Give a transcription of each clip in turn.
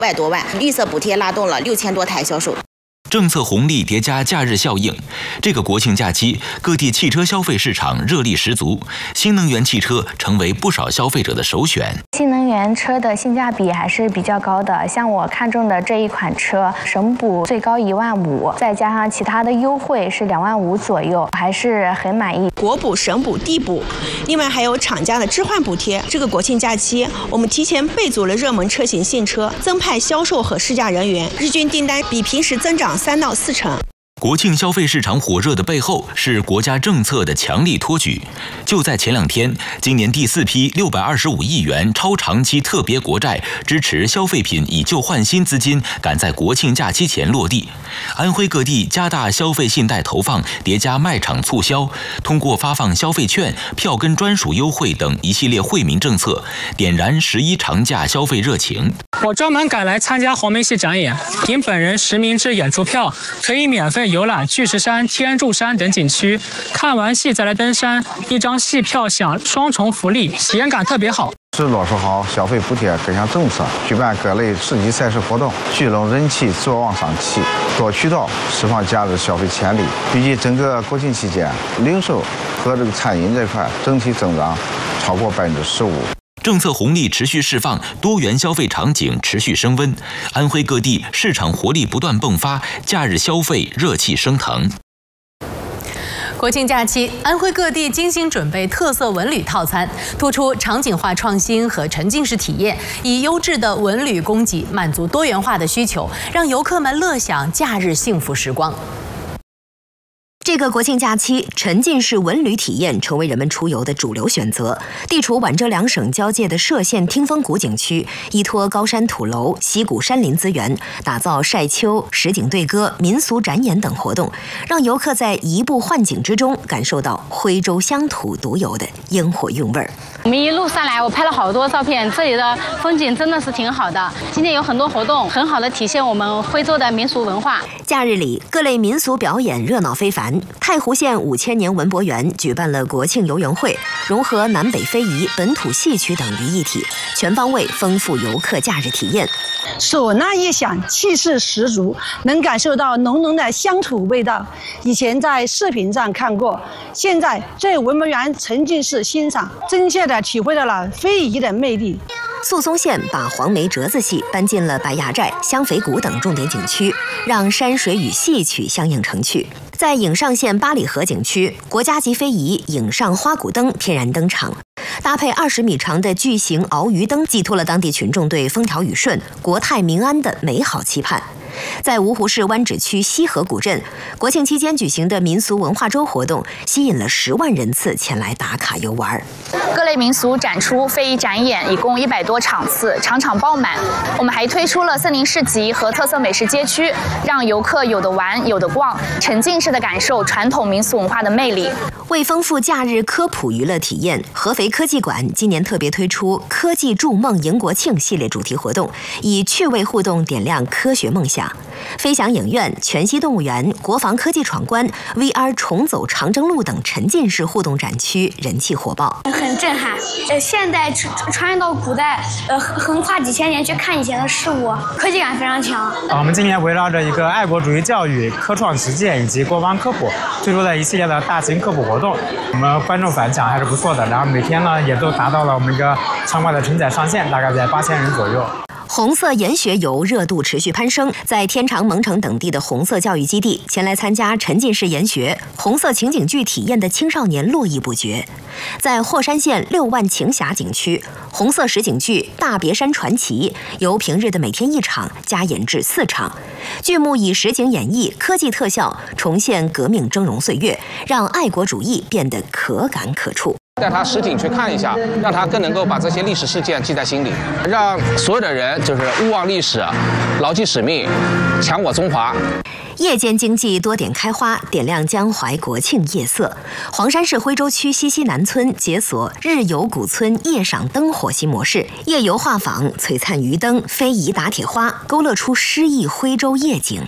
500多万，绿色补贴拉动了6000多台销售。 政策红利叠加假日效应，这个国庆假期，各地汽车消费市场热力十足，新能源汽车成为不少消费者的首选。 新能源车的性价比还是比较高的，像我看中的这一款车，省补最高15000，再加上其他的优惠是25000左右，还是很满意。 国补、省补、地补，另外还有厂家的置换补贴。这个国庆假期，我们提前备足了热门车型新车，增派销售和试驾人员，日均订单比平时增长3到4成。 国庆消费市场火热的背后是国家政策的强力托举。就在前2天，今年第4批625亿元超长期特别国债支持消费品以旧换新资金赶在国庆假期前落地。安徽各地加大消费信贷投放，叠加卖场促销，通过发放消费券、票根专属优惠等一系列惠民政策，点燃11长假消费热情。 我专门赶来参加黄梅戏展演，凭本人实名制演出票，可以免费游览巨石山、天柱山等景区，看完戏再来登山，1张戏票享双重福利，体验感特别好。 是落实好消费补贴各项政策，举办各类市级赛事活动，聚拢人气坐往上起，多渠道释放假日消费潜力。预计整个国庆期间，零售和餐饮这块整体增长超过15%。 政策红利持续释放，多元消费场景持续升温，安徽各地市场活力不断迸发，假日消费热气升腾。 国庆假期，安徽各地精心准备特色文旅套餐，突出场景化创新和沉浸式体验，以优质的文旅供给满足多元化的需求，让游客们乐享假日幸福时光。 这个国庆假期，沉浸式文旅体验成为人们出游的主流选择。地处皖浙2省交界的歙县听风谷景区，依托高山土楼、溪谷山林资源，打造晒秋、实景对歌、民俗展演等活动，让游客在移步换景之中感受到徽州乡土独有的烟火韵味儿。 我们一路上来，我拍了好多照片，这里的风景真的是挺好的。今天有很多活动，很好的体现我们徽州的民俗文化。 假日里，各类民俗表演热闹非凡。太湖县5000年文博园举办了国庆游园会，融合南北非遗、本土戏曲等于一体，全方位丰富游客假日体验。 唢呐一响，气势十足，能感受到浓浓的乡土味道。以前在视频上看过，现在在文博园沉浸式欣赏，真切地体会到了非遗的魅力。 宿松县把黄梅折子戏搬进了白崖寨、香肥谷等重点景区，让山水与戏曲相映成趣。在颍上县八里河景区，国家级非遗颍上花鼓灯天然登场，搭配20米长的巨型鳌鱼灯，寄托了当地群众对风调雨顺、国泰民安的美好期盼。在芜湖市湾址区西河古镇，国庆期间举行的民俗文化周活动，吸引了10万人次前来打卡游玩。 各类民俗展出、非遗展演一共100多场次，场场爆满。我们还推出了森林市集和特色美食街区，让游客有的玩、有的逛，沉浸式的感受传统民俗文化的魅力。 为丰富假日科普娱乐体验，合肥科技馆今年特别推出科技筑梦迎国庆系列主题活动，以趣味互动点亮科学梦想。飞翔影院、全息动物园、国防科技闯关、VR 重走长征路等沉浸式互动展区人气火爆， 很震撼。现代穿越到古代，横跨几千年去看以前的事物，科技感非常强。 我们今年围绕着一个爱国主义教育、科创实践以及国防科普，推出了一系列的大型科普活动。我们观众反响还是不错的，然后每天呢也都达到了我们一个参观的承载上限，大概在8000人左右。 红色研学游热度持续攀升，在天长、蒙城等地的红色教育基地，前来参加沉浸式研学、红色情景剧体验的青少年络绎不绝。在霍山县6万晴峡景区，红色实景剧《大别山传奇》由平日的每天1场加演至4场，剧目以实景演绎、科技特效重现革命峥嵘岁月，让爱国主义变得可感可触。 带他实景去看一下，让他更能够把这些历史事件记在心里，让所有的人就是勿忘历史，牢记使命，强我中华。 夜间经济多点开花，点亮江淮国庆夜色。黄山市徽州区西溪南村解锁日游古村夜赏灯火新模式，夜游画舫璀璨鱼灯、非遗打铁花，勾勒出诗意徽州夜景。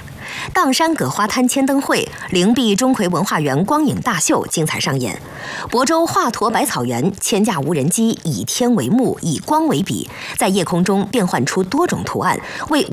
砀山葛花滩千灯会、灵璧钟馗文化园光影大秀精彩上演。亳州华佗百草园千架无人机以天为幕，以光为笔，在夜空中变换出多种图案，为